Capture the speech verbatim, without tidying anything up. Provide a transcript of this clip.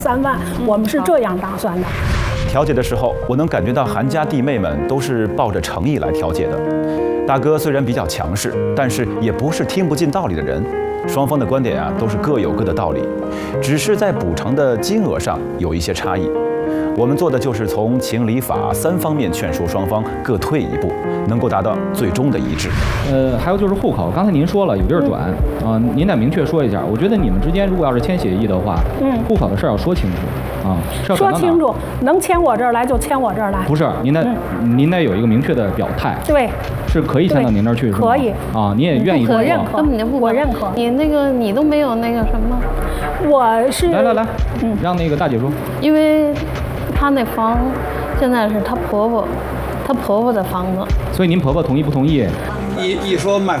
三万，我们是这样打算的。 调解的时候，我能感觉到韩家弟妹们都是抱着诚意来调解的。大哥虽然比较强势，但是也不是听不进道理的人。双方的观点啊，都是各有各的道理，只是在补偿的金额上有一些差异。我们做的就是从情理法三方面劝说双方各退一步，能够达到最终的一致。 呃，还有就是户口，刚才您说了有地儿转，啊、呃，您得明确说一下。我觉得你们之间如果要是签协议的话，嗯，户口的事儿要说清楚啊，是要说清楚，能迁我这儿来就迁我这儿来。 不是，您得、嗯、您得有一个明确的表态。 对， 是可以迁到您那儿去，是吗？ 可以啊，你也愿意这么做？ 我认可，根本就不我认可。 你那个你都没有那个什么， 我是来来来，嗯，让那个大姐说， 因为。她那房现在是她婆婆，她婆婆的房子， 所以您婆婆同意不同意？ 一一说卖。